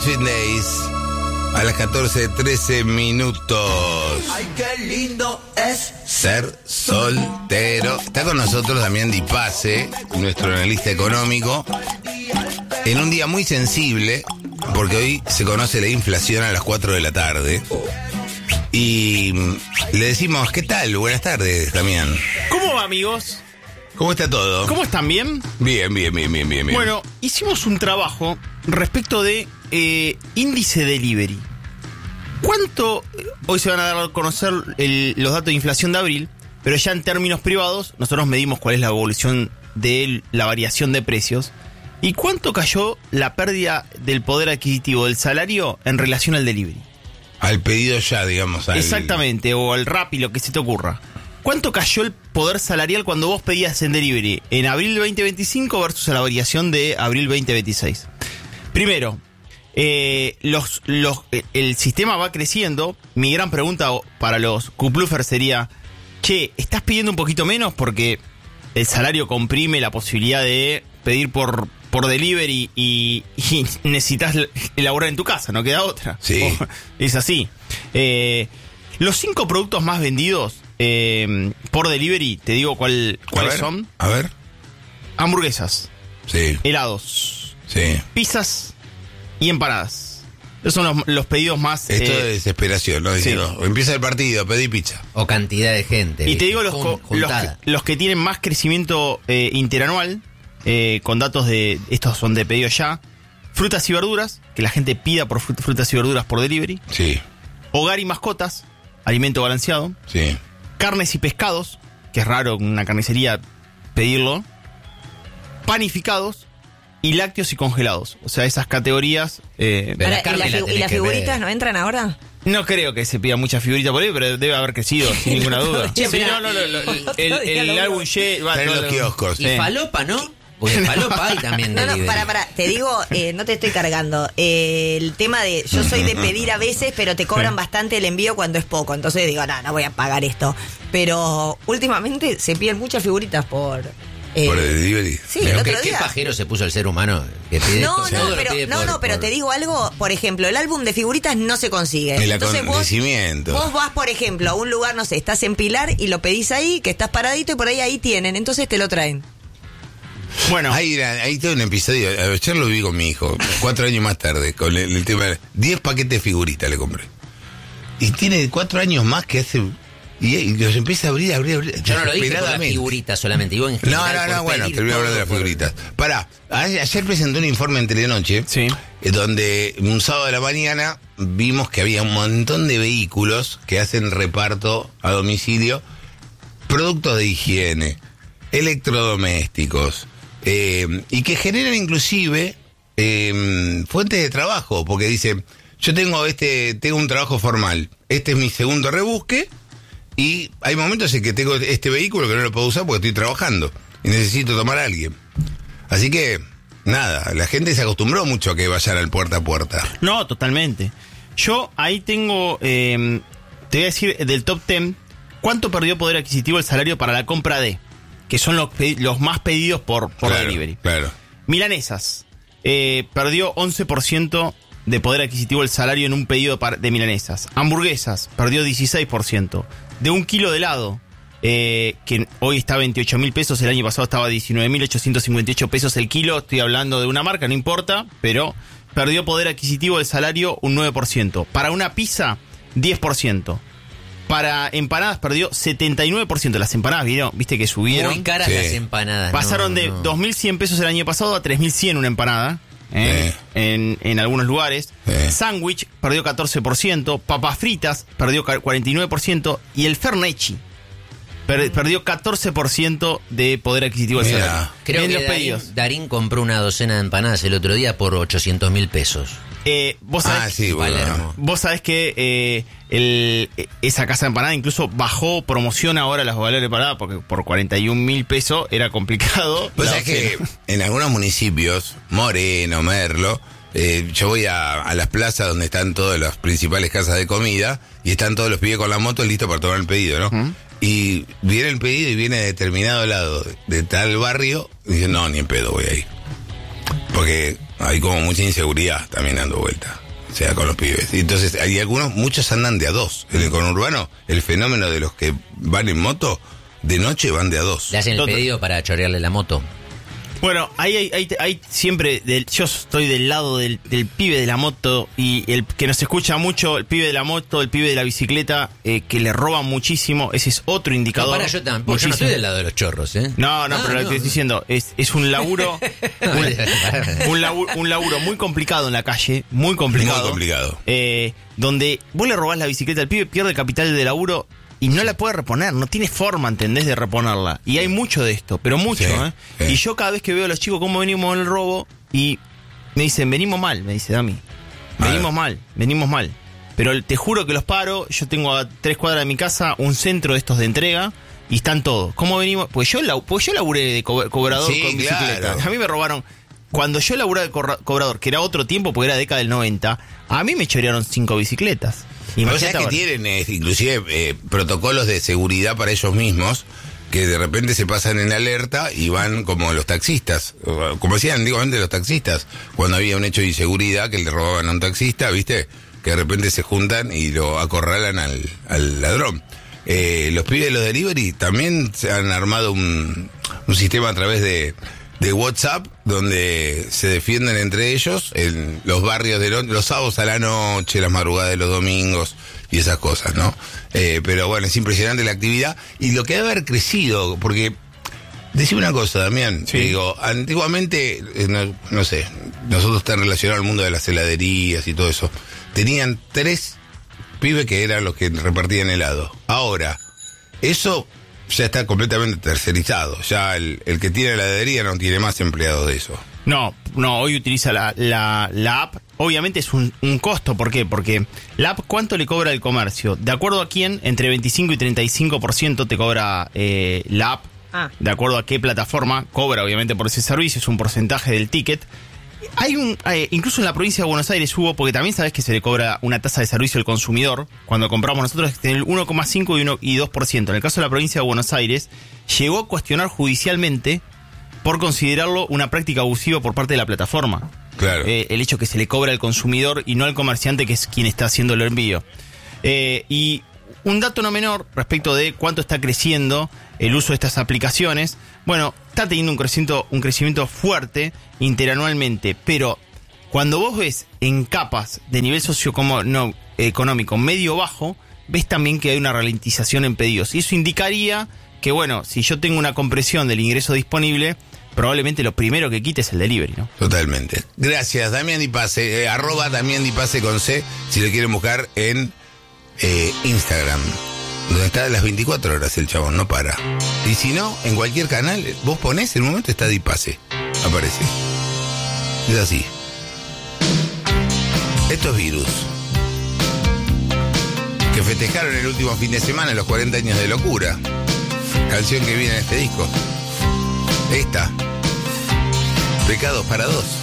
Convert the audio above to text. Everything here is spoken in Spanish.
Between Days. A las 14:13 minutos. Ay, qué lindo es Ser soltero. Está con nosotros Damián Di Pace, nuestro analista económico, en un día muy sensible, porque hoy se conoce la inflación a las 4 de la tarde. Y le decimos, ¿qué tal? Buenas tardes, Damián. ¿Cómo va, amigos? ¿Cómo está todo? ¿Cómo están? ¿Bien? Bien. Bueno, hicimos un trabajo respecto de índice delivery. ¿Cuánto? Hoy se van a dar a conocer los datos de inflación de abril, pero ya en términos privados, nosotros medimos cuál es la evolución de la variación de precios. ¿Y cuánto cayó la pérdida del poder adquisitivo del salario en relación al delivery? Al pedido ya, digamos. Exactamente, o al Rappi, lo que se te ocurra. ¿Cuánto cayó el poder salarial cuando vos pedías en delivery en abril 2025 versus la variación de abril 2026? Primero, el sistema va creciendo. Mi gran pregunta para los Q-Plufers sería, che, ¿estás pidiendo un poquito menos porque el salario comprime la posibilidad de pedir por delivery y necesitas elaborar en tu casa? No queda otra. Sí. Es así. Los 5 productos más vendidos por delivery, te digo cuáles son. A ver. Hamburguesas. Sí. Helados. Sí. Pizzas y empanadas. Esos son los pedidos más... Esto es desesperación, ¿no? Sí. Empieza el partido, pedí pizza. O cantidad de gente. Y te digo juntada. los que tienen más crecimiento interanual, con datos de... Estos son de pedido ya. Frutas y verduras, que la gente pida por frutas y verduras por delivery. Sí. Hogar y mascotas, alimento balanceado. Sí. Carnes y pescados, que es raro en una carnicería pedirlo. Panificados. Y lácteos y congelados. O sea, esas categorías... Pero la carne la ¿Y tenés las que figuritas ver. no entran ahora? No creo que se pida mucha figurita por ahí, pero debe haber crecido, sin ninguna duda. Sí, Sí, pero- el álbum Está en los kioscos. Y falopa, ¿no? Porque falopa hay también No, delivery. para. Te digo, no te estoy cargando. El tema de... Yo soy de pedir a veces, pero te cobran bastante el envío cuando es poco. Entonces digo, no voy a pagar esto. Pero últimamente se piden muchas figuritas por... Por el delivery. Sí, Pero el otro ¿qué día. pajero se puso el ser humano? Que pide todo lo pide pero te digo algo, por ejemplo, el álbum de figuritas no se consigue. El Entonces acontecimiento. vos vas, por ejemplo, a un lugar, no sé, estás en Pilar y lo pedís ahí, que estás paradito y por ahí tienen, entonces te lo traen. Bueno, Ahí todo un episodio. Ayer lo vi con mi hijo, 4 años más tarde, con el tema de 10 paquetes de figuritas le compré. Y tiene 4 años más que hace... Y los empieza a abrir. Yo no lo dije por las desesperadamente. figuritas solamente, digo en general. No, bueno, terminé hablando de las figuritas. Pará, ayer presenté un informe en Telenoche, sí. Donde un sábado de la mañana vimos que había un montón de vehículos que hacen reparto a domicilio, productos de higiene, electrodomésticos, y que generan inclusive fuentes de trabajo, porque dicen, yo tengo un trabajo formal, este es mi segundo rebusque, y hay momentos en que tengo este vehículo que no lo puedo usar porque estoy trabajando y necesito tomar a alguien. Así que, nada, la gente se acostumbró mucho a que vayan al puerta a puerta. no, totalmente. Yo ahí tengo, te voy a decir del top 10, ¿cuánto perdió poder adquisitivo el salario para la compra de? Que son los más pedidos por delivery. Claro. Milanesas, perdió 11% de poder adquisitivo el salario en un pedido de milanesas. Hamburguesas, perdió 16%. De un kilo de helado, que hoy está a 28.000 pesos, el año pasado estaba a 19.858 pesos el kilo, estoy hablando de una marca, no importa, pero perdió poder adquisitivo del salario un 9%. Para una pizza, 10%. Para empanadas perdió 79%. Las empanadas, viste que subieron. Muy caras Sí. las empanadas. Pasaron no, de no. 2.100 pesos el año pasado a 3.100 una empanada. En algunos lugares. Sándwich perdió 14%. Papas fritas perdió 49%. Y el Fernechi perdió 14% de poder adquisitivo del Mira. salario. Creo En que los pedidos. Darín compró una docena de empanadas el otro día por 800.000 pesos. Vos sabés, Sí, bueno. Palermo. vos sabés que esa casa de empanada incluso bajó promoción ahora las valores de empanada porque por 41.000 pesos era complicado. Pues es que en algunos municipios, Moreno, Merlo, yo voy a las plazas donde están todas las principales casas de comida y están todos los pibes con la moto listos para tomar el pedido, ¿no? Y viene el pedido y viene de determinado lado de tal barrio y dicen, no, ni en pedo voy ahí. Porque Hay como mucha inseguridad también dando vuelta. O sea, con los pibes. Y entonces hay muchos andan de a dos. En el conurbano, el fenómeno de los que van en moto, de noche van de a dos. Le hacen el pedido para chorearle la moto. Bueno, hay siempre, yo estoy del lado del pibe de la moto y el que nos escucha mucho, el pibe de la moto, el pibe de la bicicleta, que le roban muchísimo, ese es otro indicador. No, yo tampoco, yo no estoy del lado de los chorros, ¿eh? No, pero lo que estoy diciendo es un laburo, un laburo muy complicado en la calle, muy complicado. Muy complicado. Donde vos le robás la bicicleta al pibe, pierde capital de laburo. Y no la puede reponer, no tiene forma, ¿entendés?, de reponerla. Y hay mucho de esto, pero mucho, Sí, sí. Y yo cada vez que veo a los chicos cómo venimos en el robo, y me dicen, venimos mal, me dice Dami. Venimos mal. Pero te juro que los paro, yo tengo a 3 cuadras de mi casa un centro de estos de entrega, y están todos. ¿Cómo venimos? Pues yo laburé de cobrador Sí, con bicicleta. claro. A mí me robaron. Cuando yo laburé de cobrador, que era otro tiempo, porque era década del 90, a mí me chorearon 5 bicicletas. Cosas que tienen inclusive protocolos de seguridad para ellos mismos, que de repente se pasan en alerta y van como los taxistas, como decían antiguamente los taxistas, cuando había un hecho de inseguridad que le robaban a un taxista, ¿viste? Que de repente se juntan y lo acorralan al ladrón. Los pibes de los delivery también se han armado un sistema a través de WhatsApp, donde se defienden entre ellos en los barrios los sábados a la noche, las madrugadas de los domingos y esas cosas, ¿no? Pero bueno, es impresionante la actividad y lo que debe haber crecido, porque decime una cosa, Damián, Sí. digo, antiguamente, no sé, nosotros están relacionados al mundo de las heladerías y todo eso, tenían 3 pibes que eran los que repartían helado. Ahora, eso ya está completamente tercerizado. Ya el que tiene la heladería no tiene más empleados de eso. No, hoy utiliza la app. Obviamente es un costo. ¿Por qué? Porque la app, ¿cuánto le cobra el comercio? De acuerdo a quién, entre 25 y 35% te cobra la app. De acuerdo a qué plataforma cobra, obviamente, por ese servicio. Es un porcentaje del ticket. Incluso en la provincia de Buenos Aires hubo, porque también sabes que se le cobra una tasa de servicio al consumidor. Cuando compramos nosotros, en el 1,5 y 2%. En el caso de la provincia de Buenos Aires, llegó a cuestionar judicialmente por considerarlo una práctica abusiva por parte de la plataforma. Claro. El hecho que se le cobra al consumidor y no al comerciante, que es quien está haciendo el envío. Y un dato no menor respecto de cuánto está creciendo el uso de estas aplicaciones. Bueno, está teniendo un crecimiento fuerte interanualmente, pero cuando vos ves en capas de nivel socioeconómico medio-bajo, ves también que hay una ralentización en pedidos. Y eso indicaría que, bueno, si yo tengo una compresión del ingreso disponible, probablemente lo primero que quite es el delivery, ¿no? Totalmente. Gracias, Damián Dipase, @ Damián Dipase con C, si lo quieren buscar en Instagram, donde está a las 24 horas el chabón, no para. Y si no, en cualquier canal, vos ponés, en un momento está Dipase, aparece. Es así. Estos virus que festejaron el último fin de semana los 40 años de locura, canción que viene en este disco. Esta, Pecados para Dos.